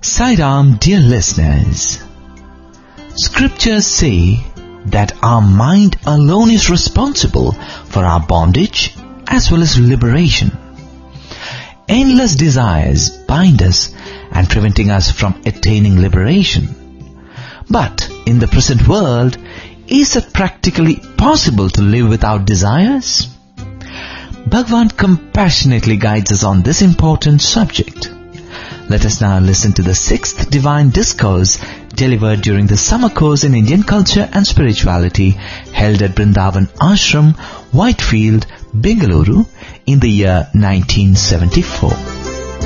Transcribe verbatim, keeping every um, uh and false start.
Sai Ram, dear listeners, scriptures say that our mind alone is responsible for our bondage as well as liberation. Endless desires bind us and preventing us from attaining liberation. But in the present world, is it practically possible to live without desires? Bhagavan compassionately guides us on this important subject. Let us now listen to the sixth divine discourse delivered during the summer course in Indian culture and spirituality held at Brindavan Ashram, Whitefield, Bengaluru in the year nineteen seventy-four.